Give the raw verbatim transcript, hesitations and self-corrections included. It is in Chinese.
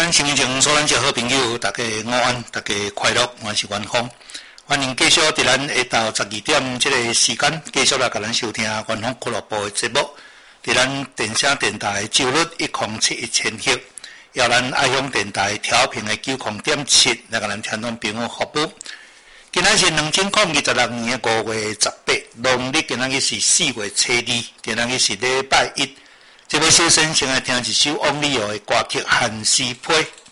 咱新年前所咱只好朋友，大家午安，大家快乐，我是元芳。欢迎继续伫咱下昼十二点这个时间，继续来甲咱收听元芳俱乐部的节目。伫咱电声电台周日一空七一千赫，由咱爱乡电台调频的九空点七来甲咱听众朋友服务。今仔是两千零二十六年的五月十八，农历今仔日是四月初二，今仔日是礼拜一。这要首先先来听一首王力宏的歌曲《汉诗批》。